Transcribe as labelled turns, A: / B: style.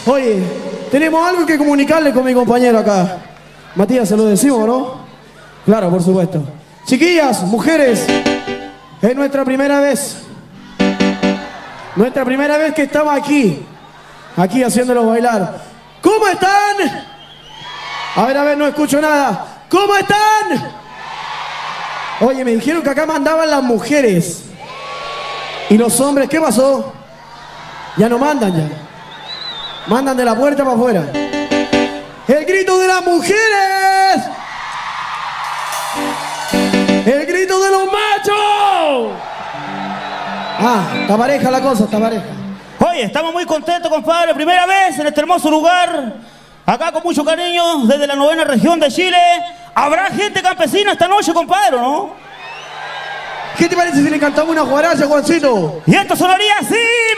A: Oye, tenemos algo que comunicarle con mi compañero acá. Matías, se lo decimos, ¿no? Claro, por supuesto. Chiquillas, mujeres, es nuestra primera vez. Nuestra primera vez que estamos aquí haciéndolos bailar. ¿Cómo están? A ver, no escucho nada. ¿Cómo están? Oye, me dijeron que acá mandaban las mujeres. ¿Y los hombres qué pasó? Ya no mandan ya. Mandan de la puerta para afuera. ¡El grito de las mujeres! ¡El grito de los machos! Ah, está pareja la cosa, está pareja.
B: Oye, estamos muy contentos, compadre. Primera vez en este hermoso lugar. Acá con mucho cariño, desde la 9ª región de Chile. Habrá gente campesina esta noche, compadre, ¿no?
A: ¿Qué te parece si le cantamos una guaracha, Juancito?
B: Y esto sonaría así.